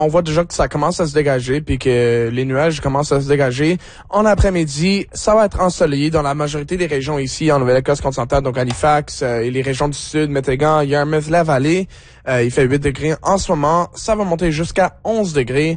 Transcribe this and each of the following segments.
on voit déjà que ça commence à se dégager puis que les nuages commencent à se dégager. En après-midi, ça va être ensoleillé dans la majorité des régions ici en Nouvelle-Écosse continentale, donc Halifax et les régions du sud, Métégan, Yarmouth, la vallée. Il fait 8 degrés en ce moment. Ça va monter jusqu'à 11 degrés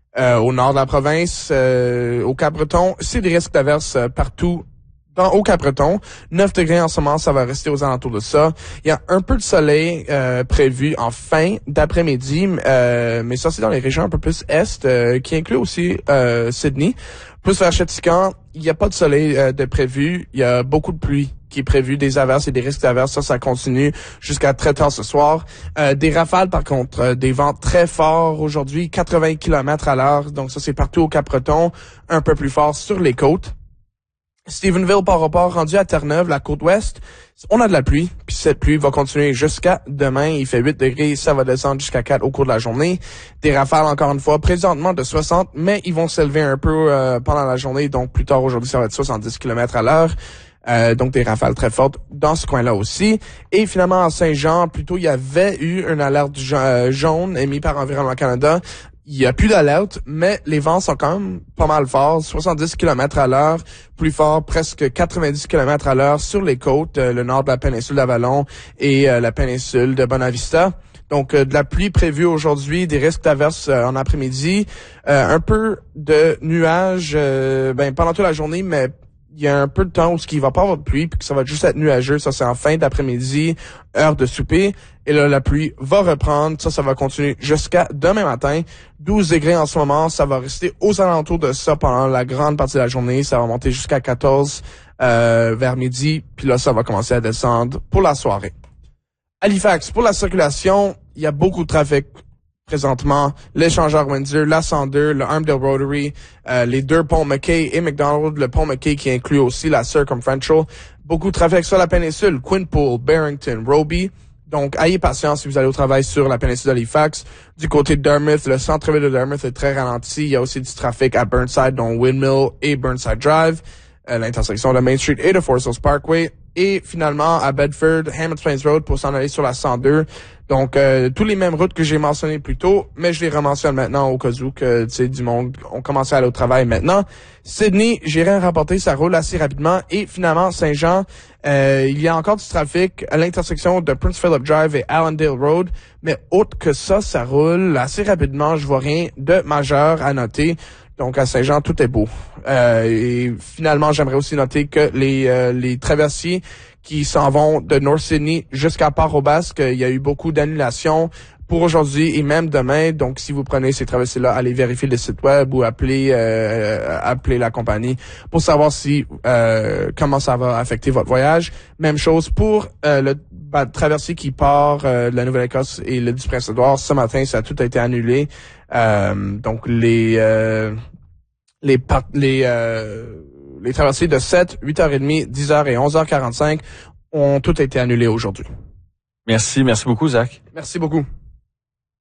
au nord de la province, au Cap-Breton. C'est des risques d'averses partout. Au Cap-Breton, 9 degrés en ce moment, ça va rester aux alentours de ça. Il y a un peu de soleil prévu en fin d'après-midi, mais ça c'est dans les régions un peu plus est, qui inclut aussi Sydney. Plus vers Chettican, il n'y a pas de soleil de prévu. Il y a beaucoup de pluie qui est prévu, des averses et des risques d'averses. Ça continue jusqu'à très tard ce soir. Des rafales, par contre, des vents très forts aujourd'hui, 80 km à l'heure. Donc ça c'est partout au Cap-Breton, un peu plus fort sur les côtes. Stephenville par rapport rendu à Terre-Neuve, la côte ouest, on a de la pluie, puis cette pluie va continuer jusqu'à demain. Il fait 8 degrés, ça va descendre jusqu'à 4 au cours de la journée. Des rafales, encore une fois, présentement de 60, mais ils vont s'élever un peu pendant la journée, donc plus tard aujourd'hui, ça va être 70 km à l'heure. Donc des rafales très fortes dans ce coin-là aussi. Et finalement, à Saint-Jean, plutôt, il y avait eu une alerte jaune émise par Environnement Canada. Il y a plus d'alerte, mais les vents sont quand même pas mal forts, 70 km à l'heure, plus fort, presque 90 km à l'heure sur les côtes, le nord de la péninsule d'Avalon et la péninsule de Bonavista. Donc, de la pluie prévue aujourd'hui, des risques d'averses en après-midi, un peu de nuages pendant toute la journée, mais il y a un peu de temps où il va pas avoir de pluie, puis que ça va juste être nuageux. Ça, c'est en fin d'après-midi, heure de souper. Et là, la pluie va reprendre. Ça va continuer jusqu'à demain matin. 12 degrés en ce moment. Ça va rester aux alentours de ça pendant la grande partie de la journée. Ça va monter jusqu'à 14 vers midi. Puis là, ça va commencer à descendre pour la soirée. Halifax, pour la circulation, il y a beaucoup de trafic présentement. L'échangeur Windsor, la 102, le Armdale Rotary, les deux ponts McKay et McDonald, le pont McKay qui inclut aussi la Circumferential. Beaucoup de trafic sur la péninsule, Quinpool, Barrington, Roby. Donc, ayez patience si vous allez au travail sur la péninsule d'Halifax. Du côté de Dartmouth, le centre-ville de Dartmouth est très ralenti. Il y a aussi du trafic à Burnside, dont Windmill et Burnside Drive, l'intersection de Main Street et de Forest Hills Parkway. Et finalement, à Bedford, Hamilton Plains Road pour s'en aller sur la 102. Donc, tous les mêmes routes que j'ai mentionnées plus tôt, mais je les rementionne maintenant au cas où que, tu sais, du monde ont commencé à aller au travail maintenant. Sydney, j'ai rien rapporté, ça roule assez rapidement. Et finalement, Saint-Jean, il y a encore du trafic à l'intersection de Prince Philip Drive et Allendale Road. Mais autre que ça roule assez rapidement. Je vois rien de majeur à noter. Donc, à Saint-Jean, tout est beau. Et finalement, j'aimerais aussi noter que les traversiers qui s'en vont de North Sydney jusqu'à Port-au-Basque, il y a eu beaucoup d'annulations pour aujourd'hui et même demain. Donc, si vous prenez ces traversées-là, allez vérifier le site web ou appeler la compagnie pour savoir comment ça va affecter votre voyage. Même chose pour le traversier qui part de la Nouvelle-Écosse et le du Prince-Édouard. Ce matin, ça a tout été annulé. Donc, les traversées de 7, 8h30, 10h et 11h45 ont toutes été annulées aujourd'hui. Merci beaucoup, Zach. Merci beaucoup.